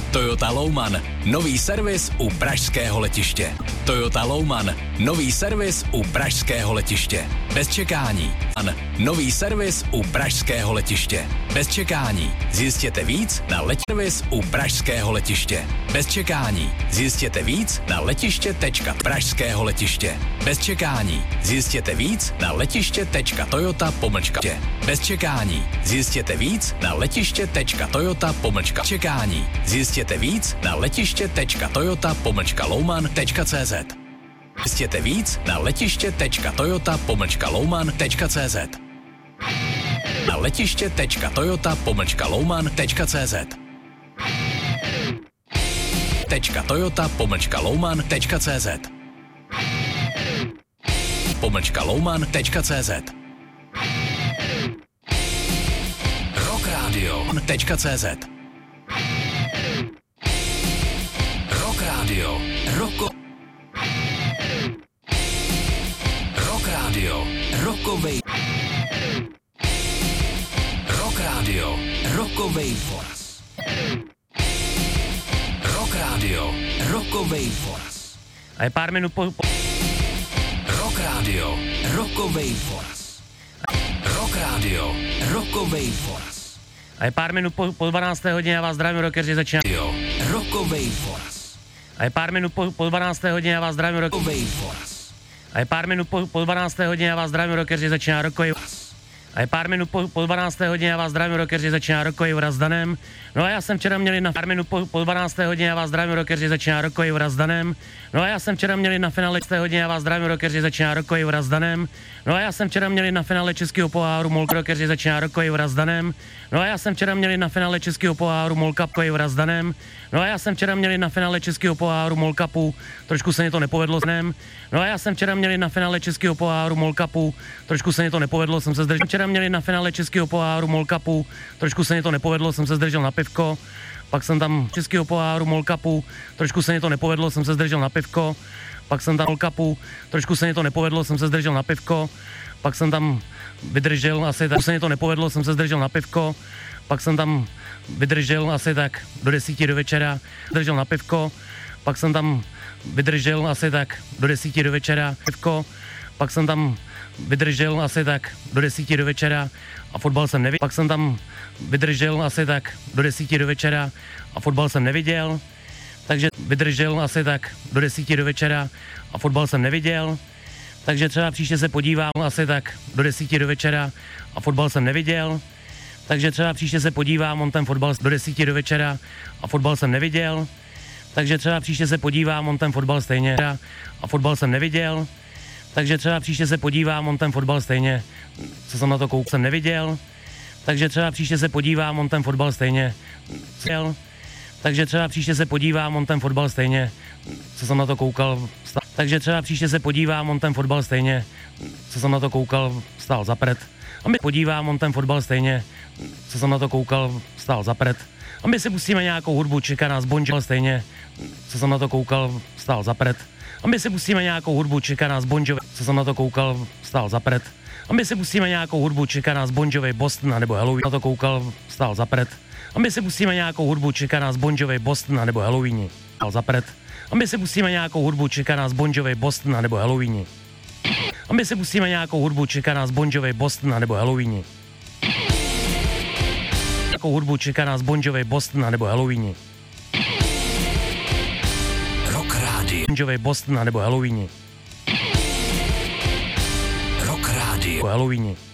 Toyota Louman, nový servis u pražského letiště. Toyota Louman, nový servis u pražského letiště. Bez čekání. Nový servis u pražského letiště. Bez čekání. Zjistěte víc na servis u pražského letiště. Bez čekání. Zjistěte víc na letiště.pražského letiště. Bez čekání. Zjistěte víc na letiště.toyota-. Bez čekání. Zjistěte víc na letiště.toyota-. Čekání. Zjistěte víc na letiště.toyota-louman.cz. Zjistěte víc na letiště.toyota-louman.cz. Na letiště.toyota-louman.cz. Toyota-louman.cz. louman.cz. Rockradio.cz. Rockradio. Rockradio. Rockovej. Rockradio. Rockovej Force. Rockradio. Rockovej Force. A je pár minut po... Rockradio. Rockovej Force. Rockradio. Rockovej Force. A je pár minut po 12. hodině, já vás zdravím, rockeři, začíná... Rockovej Force. A je pár minut po 12. hodině, já vás zdravím, Rockovej Force. A je pár minut po 12. hodině, já vás zdravím, rockeři, začíná Rockovej. A je pár minut po 12. hodině, já vás zdravím, rockeři, začíná Rockovej s Danem. No a já jsem včera měl na pár minut po 12. hodině, já vás zdravím, rockeři, začíná Rockovej s Danem. No a já jsem včera měl na finále 6. hodině, já vás zdravím, rockeři, začíná Rockovej s Danem. No a já jsem včera měl na finále českého poháru Molka, rockeři, začíná Rockovej s Danem. No a já jsem včera měl na finále českého poháru Molka s Danem. No a já jsem včera měl na finále českého poháru Molkapu, trošku se mi to nepovedlo s Danem. No a já jsem včera měl na finále českého poháru Molkapu, trošku se mi to nepovedlo, jsem se zdržel. Včera měli na finále českého poháru Molkapu, trošku se mi to nepovedlo, jsem se zdržel na pivko. Pak jsem tam českého poháru Molkapu, trošku se mi to nepovedlo, jsem se zdržel na pivko. Pak jsem tam Molkapu, trošku se mi to nepovedlo, jsem se zdržel na pivko. Pak jsem tam vydržel asi tak, se mi to nepovedlo, jsem se zdržel na pivko. Pak jsem tam vydržel asi tak do 10 do večera, zdržel na pivko. Pak jsem tam vydržel asi tak do 10 do večera, pivko. Pak jsem tam vydržel asi tak do 10 do večera a fotbal jsem neviděl. Pak jsem tam vydržel asi tak do 10 do večera a fotbal jsem neviděl. Takže vydržel asi tak do 10 do večera a fotbal jsem neviděl. Takže třeba příště se podívám asi tak do 10 do večera a fotbal jsem neviděl. Takže třeba příště se podívám, on ten fotbal do 10 do večera a fotbal jsem neviděl. Takže třeba příště se podívám, on ten fotbal stejně a fotbal jsem neviděl. Takže třeba příště se podívám, on ten fotbal stejně, co jsem na to koukal, jsem neviděl. Takže třeba příště se podívám, on ten fotbal stejně, takže třeba příště se podívám, on ten fotbal stejně, co jsem na to koukal, takže třeba příště se podívám, on ten fotbal stejně, co jsem na to koukal, stál zapřed. A my podívám, on ten fotbal stejně, co jsem na to koukal, stál zapřed. A my si pustíme nějakou hudbu, čeká nás Bon Jovi stejně, co jsem na to koukal, stál zapřed. A my si pustíme nějakou hudbu, čeká nás Bon Jovi, co jsem na to koukal, stál zapřed. A my si pustíme nějakou hudbu, čeká nás Bon Jovi, Boston nebo Halloween, na to koukal, stál zapřed. A my si pustíme nějakou hudbu, čeká nás Bon Jovi, Boston nebo Halloween, stál zapřed. A my si pustíme nějakou hudbu, čeká nás Bon Jovi, Boston nebo Halloween. A my si pustíme nějakou hudbu, čeká nás Bon Jovi, Boston nebo Halloween. Nějakou hudbu, čeká nás Bon Jovi, Boston nebo Halloween. Bon Jovi, Boston nebo Halloween. Rock Radio. Halloween.